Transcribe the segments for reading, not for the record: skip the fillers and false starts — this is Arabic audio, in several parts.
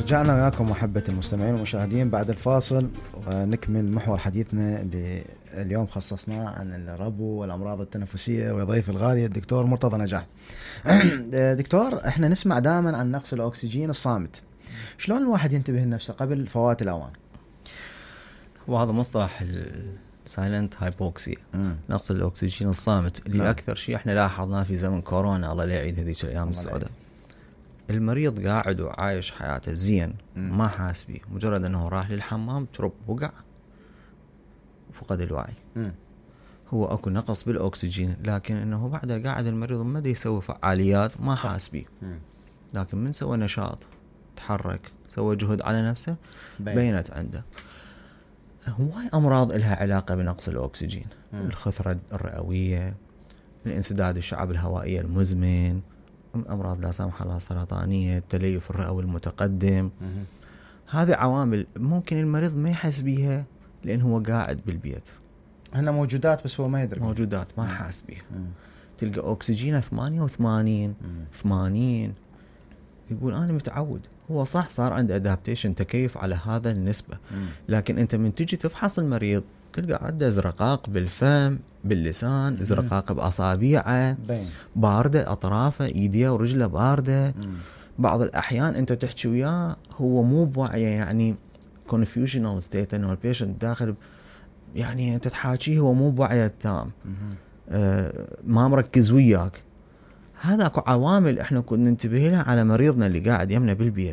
رجعنا وياكم محبة المستمعين والمشاهدين بعد الفاصل، ونكمل محور حديثنا اللي اليوم خصصناه عن الربو والأمراض التنفسية، ويضيف الغالي الدكتور مرتضى نجاح. دكتور، احنا نسمع دائما عن نقص الأكسجين الصامت، شلون الواحد ينتبه لنفسه قبل فوات الأوان؟ وهذا مصطلح سايلنت هايبوكسيا، نقص الأكسجين الصامت اللي أكثر شيء احنا لاحظناه في زمن كورونا، الله لا يعيد هذيك الأيام السوداء. المريض قاعد وعايش حياته زين، ما حاس بيه، مجرد أنه راح للحمام ترب وقع وفقد الوعي. هو أكو نقص بالأكسجين، لكن أنه بعد قاعد المريض ما دي يسوي فعاليات، ما حاس بيه. لكن من سوى نشاط، تحرك، سوى جهد على نفسه، بينت عنده هواي أمراض إلها علاقة بنقص الأكسجين. الخثرة الرئوية، الانسداد الشعب الهوائية المزمن، أمراض لا سمح الله سرطانية، التليف الرئوي المتقدم. هذه عوامل ممكن المريض ما يحس بيها لأنه هو قاعد بالبيت. هنا موجودات بس هو ما يدري، موجودات ما حاس بيها. تلقى أكسجينه 88 80، يقول أنا متعود. هو صح، صار عنده أدابتيشن، تكيف على هذا النسبة. لكن أنت من تجي تفحص المريض تلقى عنده ازرقاق بالفم، باللسان، ازرقاق بأصابيعه باردة، أطرافه إيديه ورجله باردة. بعض الأحيان أنت تحكي وياه هو مو بوعيه، يعني confusional state، أنه البيشنت داخل يعني أنت تحاكيه هو مو بوعيه التام، ما مركز وياك. هذا أكو عوامل إحنا كنا ننتبه لها على مريضنا اللي قاعد يمنا بالبيت.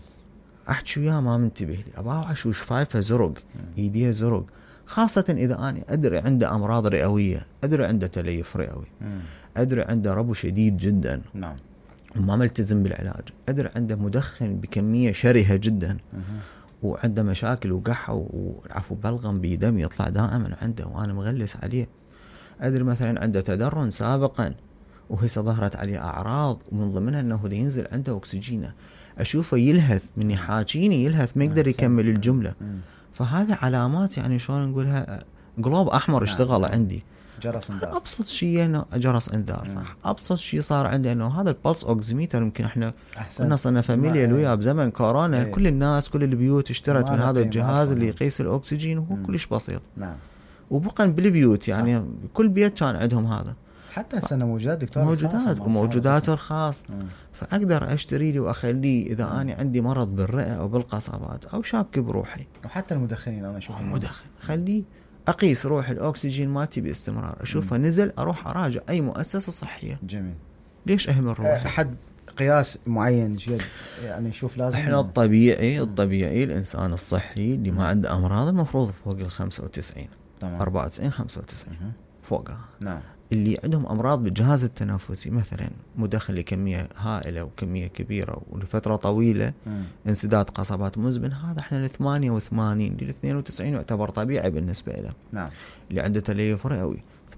أحكي وياه ما منتبه لي، أبغى أشوف شفايفه زرق، إيديه زرق، خاصة إذا أنا أدري عنده أمراض رئوية، أدري عنده تليف رئوي، أدري عنده ربو شديد جدا وما ملتزم بالعلاج، أدري عنده مدخن بكمية شرهة جدا، وعنده مشاكل وقحة وعفو بلغم بدم يطلع دائما عنده وأنا مغلس عليه. أدري مثلا عنده تدرن سابقا وهسه ظهرت عليه أعراض ومن ضمنها أنه ينزل عنده أكسجينه، أشوفه يلهث من يحاكيني، يلهث ما يقدر يكمل الجملة. فهذا علامات يعني شلون نقولها، قلوب أحمر اشتغل عندي، جرس انذار. أبسط شيء إنه جرس انذار، صح. أبسط شيء صار عندي إنه هذا البلس أوكسيميتر، يمكن إحنا كنا صرنا فاميليا وياه بزمن كورونا. كل الناس كل البيوت اشترت من هذا الجهاز اللي يقيس الأكسجين، وهو كلش بسيط. وبقى بالبيوت يعني صح. كل بيت كان عندهم هذا، حتى السنة موجودات دكتور، موجودات الخاص. فأقدر أشتري لي وأخليه إذا أنا عندي مرض بالرئة أو بالقصبات أو شاك بروحي. وحتى المدخنين أنا أشوف مدخن، خليه أقيس روح الأكسجين مالتي باستمرار، أشوفه نزل أروح أراجع أي مؤسسة صحية. جميل. ليش أهمل روحي؟ حد قياس معين جد يعني نشوف لازم. إحنا الطبيعي الإنسان الصحي اللي ما عنده أمراض المفروض فوق 95، 94 95 فوقها. نعم. اللي عندهم أمراض بالجهاز التنفسي مثلا مدخن لكمية هائلة وكمية كبيرة ولفترة طويلة، انسداد قصبات مزمن، هذا احنا ل 88 ل 92 يعتبر طبيعي بالنسبة له. نعم. اللي عنده تليف رئوي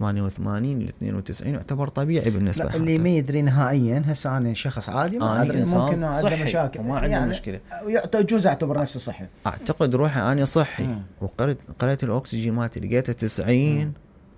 88 ل 92 يعتبر طبيعي بالنسبة له. اللي ما يدري نهائيا هسه أنا شخص عادي ما أدري، ممكن عنده مشاكل وما عنده يعني مشكلة، يجوز أعتبر نفسه صحي. أعتقد روحي أنا صحي وقرأت الأكسجين مالتي لقيته 90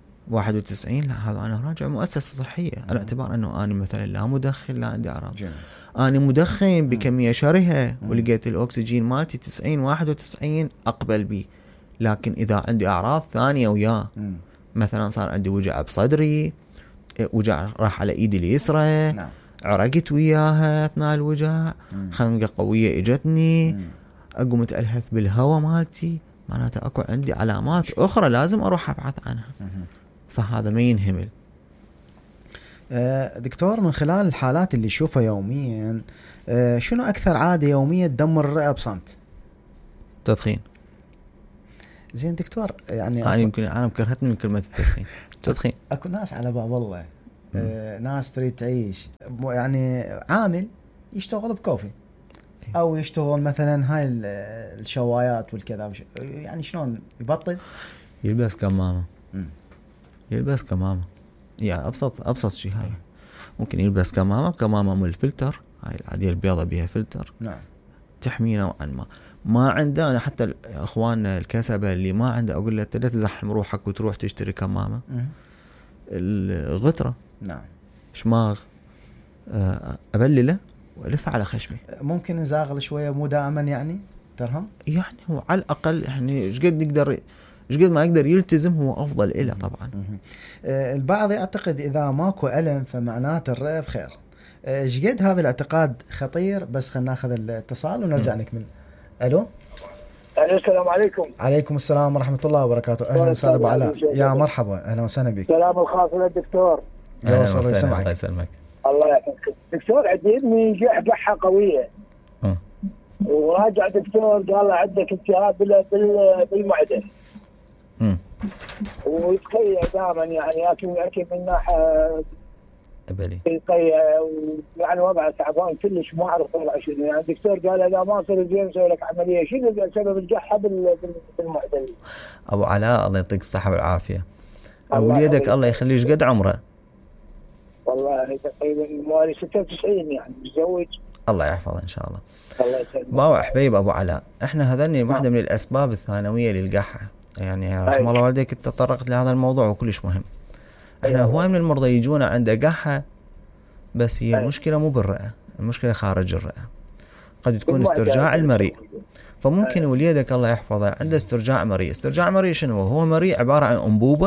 91، لا هذا أنا راجع مؤسسة صحية على اعتبار أنه أنا مثلا لا مدخن لا عندي أعراض. أنا مدخن بكمية شرهة ولقيت الأكسجين مالتي 90 91 أقبل بي. لكن إذا عندي أعراض ثانية وياه، مثلا صار عندي وجع بصدري، وجع راح على إيدي اليسرى، عرقت وياها أثناء الوجع، خنقة قوية إجتني، أقوم أتألهث بالهواء مالتي، معناته أكو عندي علامات أخرى لازم أروح أبحث عنها. فهذا ما ينهمل. دكتور، من خلال الحالات اللي شوفها يوميا، شنو أكثر عادة يومية تدمر الرئة بصمت؟ تدخين. زين دكتور، يعني أنا يمكن أنا كرهتني من كلمة التدخين. تدخين. أكو ناس على باب الله، ناس تريد تعيش، يعني عامل يشتغل بكوفي أو يشتغل مثلا هاي الشوايات والكذا، يعني شلون يبطل؟ يلبس كمامة. يلبس كمامة، يعني أبسط شيء هاي. ممكن يلبس كمامة من الفلتر، هاي العادية البيضة بها فلتر. نعم. تحمي نوعا ما عنده. أنا حتى أخواننا الكسبة اللي ما عنده أقول له لا تزحم روحك وتروح تشتري كمامة. الغترة. نعم. شماغ، أبلله والف على خشمي. ممكن نزاغل شويه، مو دائما يعني ترهم، يعني هو على الاقل يعني ايش قد نقدر، ايش قد ما يقدر يلتزم هو افضل له طبعا. البعض يعتقد اذا ماكو الم فمعناته الرئه بخير. ايش قد هذا الاعتقاد خطير؟ بس خلينا ناخذ الاتصال ونرجع نكمل. الو. السلام عليكم. عليكم السلام ورحمه الله وبركاته. اهلا استاذ ابو علاء، يا مرحبا، اهلا وسهلا بك. سلام الخاص للدكتور. اهلا وسهلا، الله يسلمك. الله يحفظك دكتور. عندي ابني جحة قويه وراجع دكتور قال له عندك التهاب بالمعده ويتقيأ دائما، يعني ياكل من ناحيه ابلي يتقيأ، يعني وضعه تعبان كلش، ما اعرف وضعه شنو. يعني الدكتور قال اذا ما صار زين نسوي لك عمليه. شنو سبب الجحه بالمعده؟ ابو علاء الله يعطيك الصحه والعافيه. وليدك الله يخليه ايش قد عمره؟ والله تقريبا موالي 96 يعني متزوج. الله يحفظه ان شاء الله. الله يسلمك. باوع حبيب ابو علاء، احنا هذني واحده من الاسباب الثانويه للقحه، يعني رحم الله والديك تطرقت لهذا الموضوع وكلش مهم. احنا هواي من المرضى يجونا عنده قحه بس هي المشكله مو بالرئه، المشكله خارج الرئه، قد تكون استرجاع المريء. فممكن وليدك الله يحفظه عنده استرجاع مريء. استرجاع مريء شنو هو؟ مريء عباره عن انبوبه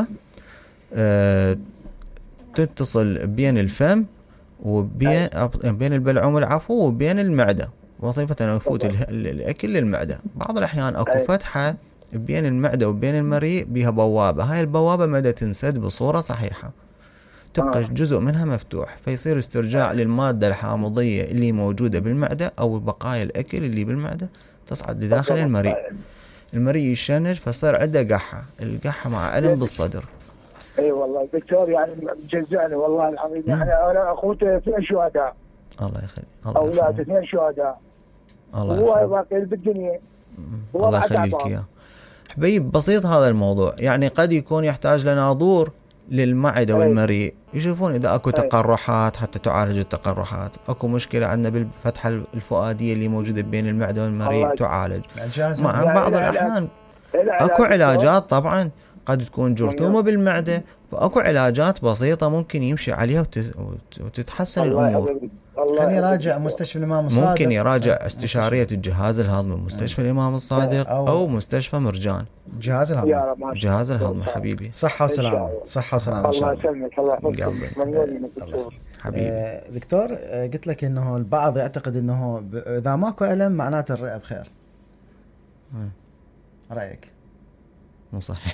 تتصل بين الفم وبين بين البلعوم العفو وبين المعده، وظيفه انه يفوت الاكل للمعده. بعض الاحيان اكو فتحه بين المعده وبين المريء بها بوابه، هاي البوابه مدى تنسد بصوره صحيحه، تبقى جزء منها مفتوح، فيصير استرجاع للماده الحامضيه اللي موجوده بالمعده او بقايا الاكل اللي بالمعده تصعد لداخل المريء. المريء يشنج فصار عنده قحه، القحه مع الم بالصدر. اي والله دكتور يعني مجزعني والله العظيم. يعني انا اخوته 2 شهداء. الله يخليك. اولاد 2 شهداء. هو باقي بالدنيا. الله يخليك اياه. حبيب بسيط هذا الموضوع، يعني قد يكون يحتاج لناظور للمعده والمريء، يشوفون اذا اكو تقرحات حتى تعالج التقرحات، اكو مشكله عندنا بالفتحه الفؤاديه اللي موجوده بين المعده والمريء تعالج. مع بعض الاحيان اكو علاجات طبعا، قد تكون جرثومه بالمعده، فاكو علاجات بسيطه ممكن يمشي عليها وتتحسن الامور. خلينا يراجع مستشفى الامام الصادق، ممكن يراجع استشاريه الجهاز الهضمي مستشفى الامام الصادق او مستشفى مرجان. جهاز الهضم، جهاز الهضم حبيبي. صحه وسلامه، صحه وسلامه. الله يسلمك، الله يحفظك. ممنون دكتور. حبيبي دكتور، قلت لك انه البعض يعتقد انه اذا ماكو الم معناته الرئه بخير. رايك؟ مو صحيح.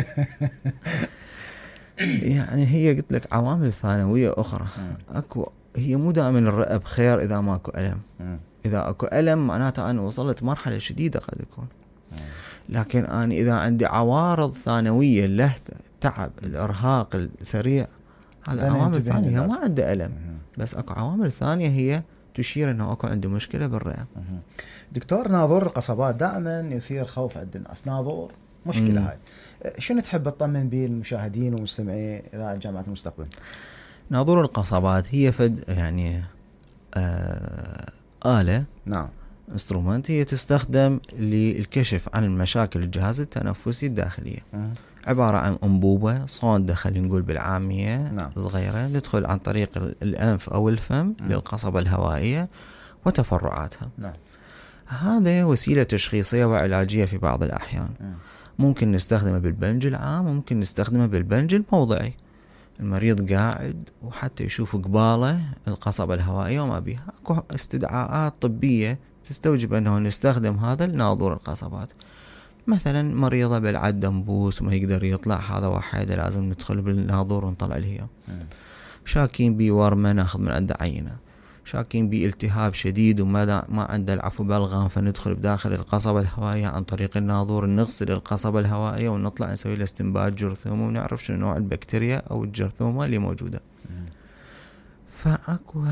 يعني هي قلت لك عوامل ثانويه اخرى اكو، هي مو دائما الرئه بخير اذا ماكو الم. اذا اكو الم معناته انا وصلت مرحله شديده قد يكون. لكن انا اذا عندي عوارض ثانويه له تعب، الارهاق السريع، هذا عوامل ثانيه ما عنده الم، بس اكو عوامل ثانيه هي تشير انه اكو عنده مشكله بالرئه. دكتور، ناظور القصبات دائما يثير خوف عند الناس. ناظور مشكله هاي، شنو تحب تطمن به المشاهدين والمستمعين اذاعه جامعه المستقبل؟ ناظور القصبات هي فد يعني آلة، نعم، انسترومنت، هي تستخدم للكشف عن المشاكل الجهاز التنفسي الداخلية. عبارة عن أنبوبة صوندة خلينا نقول بالعامية، نعم، صغيرة تدخل عن طريق الأنف أو الفم للقصبة الهوائية وتفرعاتها. نعم. هذا وسيلة تشخيصية وعلاجية في بعض الأحيان. ممكن نستخدمه بالبنج العام، ممكن نستخدمه بالبنج الموضعي. المريض قاعد وحتى يشوف قباله القصبة الهوائية وما بيها. اكو استدعاءات طبية تستوجب انه نستخدم هذا الناظور القصبات. مثلا مريضة بلعت دنبوس وما يقدر يطلع، هذا واحد لازم ندخل بالناظور ونطلع لها. شاكين بي ورمة ناخذ من عنده عينة. شاكين بي التهاب شديد وما عنده العفو بلغم، فندخل بداخل القصبة الهوائية عن طريق الناظور، نغسل القصبة الهوائية ونطلع نسوي له استنباط جرثومة ونعرف شنو نوع البكتيريا أو الجرثومة اللي موجودة. فأكو